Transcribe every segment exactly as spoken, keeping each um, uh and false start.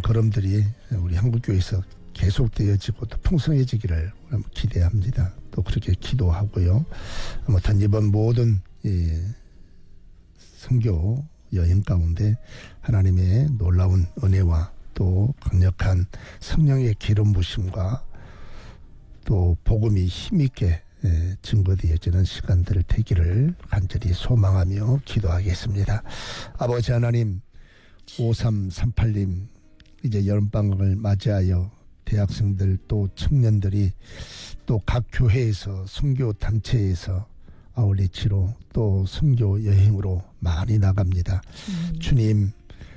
걸음들이 우리 한국교회에서 계속되어지고 또 풍성해지기를 기대합니다. 또 그렇게 기도하고요. 아무튼 이번 모든 이 선교 여행 가운데 하나님의 놀라운 은혜와 또 강력한 성령의 기름 부심과 또 복음이 힘있게 증거되어지는 시간들 되기를 간절히 소망하며 기도하겠습니다. 아버지 하나님, 오삼삼팔 님 이제 여름방학을 맞이하여 대학생들 또 청년들이 또 각 교회에서 선교 단체에서 아울리치로 또 선교 여행으로 많이 나갑니다. 음. 주님,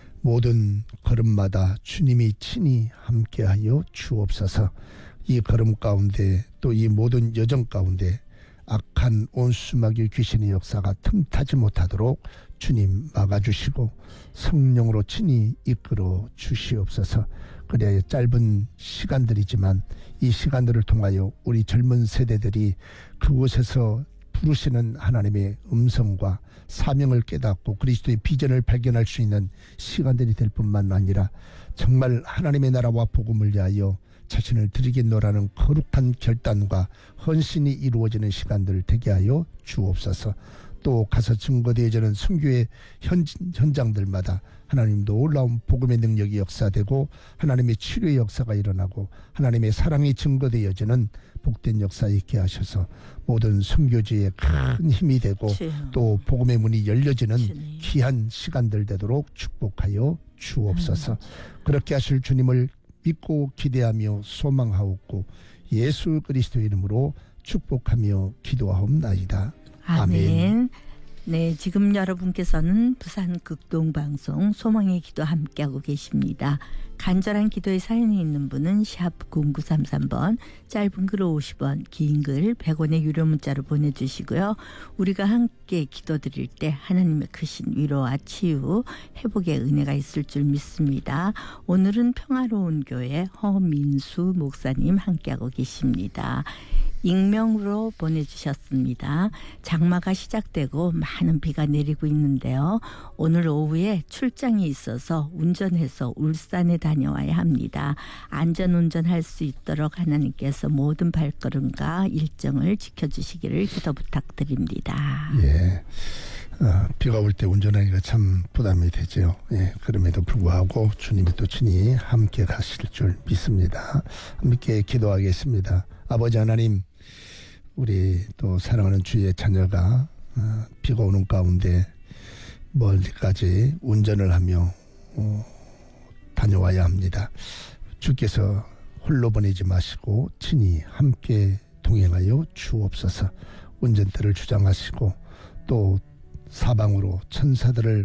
모든 걸음마다 주님이 친히 함께하여 주옵소서. 이 걸음 가운데 또 이 모든 여정 가운데 악한 온수마귀 귀신의 역사가 틈타지 못하도록 주님 막아주시고 성령으로 친히 이끌어 주시옵소서. 그래야 짧은 시간들이지만 이 시간들을 통하여 우리 젊은 세대들이 그곳에서 부르시는 하나님의 음성과 사명을 깨닫고 그리스도의 비전을 발견할 수 있는 시간들이 될 뿐만 아니라 정말 하나님의 나라와 복음을 위하여 자신을 드리겠노라는 거룩한 결단과 헌신이 이루어지는 시간들을 되게 하여 주옵소서. 또 가서 증거되어지는 선교의 현, 현장들마다 하나님 놀라운 복음의 능력이 역사되고 하나님의 치료의 역사가 일어나고 하나님의 사랑이 증거되어지는 복된 역사 있게 하셔서 모든 선교지에 큰 힘이 되고 또 복음의 문이 열려지는 귀한 시간들 되도록 축복하여 주옵소서. 그렇게 하실 주님을 믿고 기대하며 소망하옵고 예수 그리스도의 이름으로 축복하며 기도하옵나이다. 아멘. 아멘. 네, 지금 여러분께서는 부산 극동방송 소망의 기도 함께하고 계십니다. 간절한 기도의 사연이 있는 분은 샵 공구삼삼 번, 짧은 글 오십 원, 긴 글 백 원의 유료 문자로 보내주시고요. 우리가 함께 기도드릴 때 하나님의 크신 위로와 치유, 회복의 은혜가 있을 줄 믿습니다. 오늘은 평화로운 교회 허민수 목사님 함께하고 계십니다. 익명으로 보내주셨습니다. 장마가 시작되고 많은 비가 내리고 있는데요. 오늘 오후에 출장이 있어서 운전해서 울산에 다녀와야 합니다. 안전운전할 수 있도록 하나님께서 모든 발걸음과 일정을 지켜주시기를 기도 부탁드립니다. 예, 어, 비가 올 때 운전하기가 참 부담이 되죠. 예, 그럼에도 불구하고 주님이 또 친히 함께 가실 줄 믿습니다. 함께 기도하겠습니다. 아버지 하나님, 우리 또 사랑하는 주의 자녀가 어, 비가 오는 가운데 멀리까지 운전을 하며 어, 다녀와야 합니다. 주께서 홀로 보내지 마시고 친히 함께 동행하여 주옵소서. 운전대를 주장하시고 또 사방으로 천사들을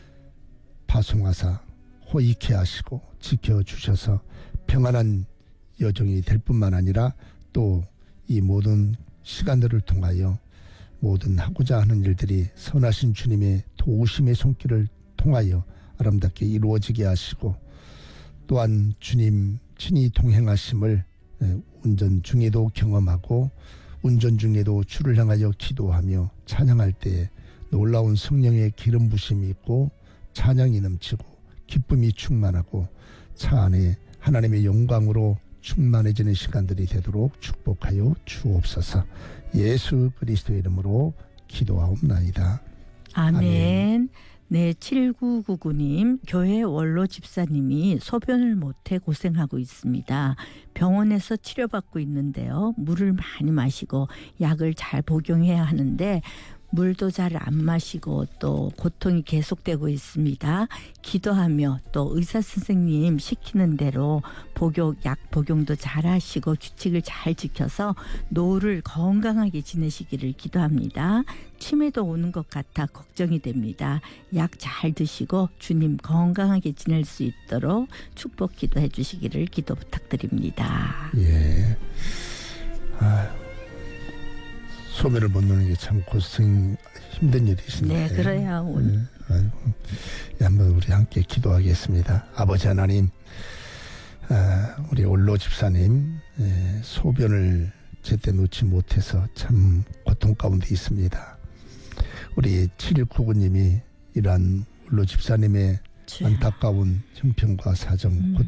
파송하사 호익해 하시고 지켜주셔서 평안한 여정이 될 뿐만 아니라 또 이 모든 시간들을 통하여 모든 하고자 하는 일들이 선하신 주님의 도우심의 손길을 통하여 아름답게 이루어지게 하시고 또한 주님 친히 동행하심을 운전 중에도 경험하고 운전 중에도 주를 향하여 기도하며 찬양할 때에 놀라운 성령의 기름 부심이 있고 찬양이 넘치고 기쁨이 충만하고 차 안에 하나님의 영광으로 충만해지는 시간들이 되도록 축복하여 주옵소서. 예수 그리스도의 이름으로 기도하옵나이다. 아멘. 아멘. 네, 칠구구구 님, 교회 원로 집사님이 소변을 못해 고생하고 있습니다. 병원에서 치료받고 있는데요. 물을 많이 마시고 약을 잘 복용해야 하는데 물도 잘 안 마시고 또 고통이 계속되고 있습니다. 기도하며 또 의사 선생님 시키는 대로 복용, 약 복용도 잘 하시고 규칙을 잘 지켜서 노후를 건강하게 지내시기를 기도합니다. 치매도 오는 것 같아 걱정이 됩니다. 약 잘 드시고 주님 건강하게 지낼 수 있도록 축복 기도해 주시기를 기도 부탁드립니다. 예. 아유. 소변을 못 넣는 게 참 고생 힘든 일이신데. 네, 그래요. 네, 아이고, 예, 한번 우리 함께 기도하겠습니다. 아버지 하나님, 아, 우리 올로 집사님 예, 소변을 제때 놓지 못해서 참 고통 가운데 있습니다. 우리 칠일구구 님이 이러한 올로 집사님의 주야. 안타까운 형편과 사정, 음.